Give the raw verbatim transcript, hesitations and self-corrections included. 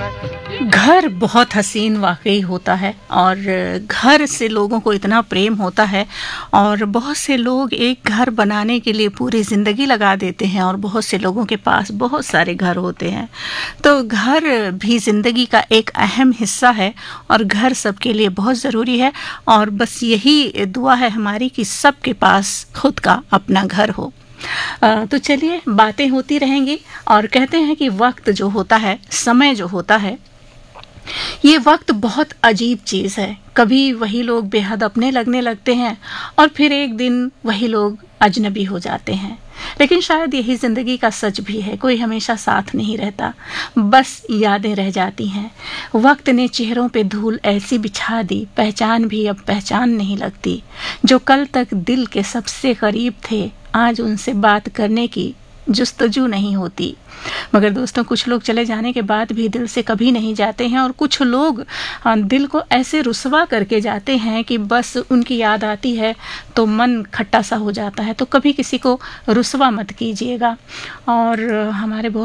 घर बहुत हसीन वाकई होता है और घर से लोगों को इतना प्रेम होता है और बहुत से लोग एक घर बनाने के लिए पूरी ज़िंदगी लगा देते हैं और बहुत से लोगों के पास बहुत सारे घर होते हैं। तो घर भी ज़िंदगी का एक अहम हिस्सा है और घर सबके लिए बहुत ज़रूरी है और बस यही दुआ है हमारी कि सबके पास खुद का अपना घर हो। तो चलिए बातें होती रहेंगी और कहते हैं कि वक्त जो होता है, समय जो होता है, ये वक्त बहुत अजीब चीज़ है। कभी वही लोग बेहद अपने लगने लगते हैं और फिर एक दिन वही लोग अजनबी हो जाते हैं। लेकिन शायद यही ज़िंदगी का सच भी है, कोई हमेशा साथ नहीं रहता, बस यादें रह जाती हैं। वक्त ने चेहरों पे धूल ऐसी बिछा दी, पहचान भी अब पहचान नहीं लगती। जो कल तक दिल के सबसे करीब थे, आज उनसे बात करने की जुस्तजू नहीं होती। मगर दोस्तों, कुछ लोग चले जाने के बाद भी दिल से कभी नहीं जाते हैं और कुछ लोग दिल को ऐसे रुसवा करके जाते हैं कि बस उनकी याद आती है तो मन खट्टा सा हो जाता है। तो कभी किसी को रुसवा मत कीजिएगा। और हमारे बहुत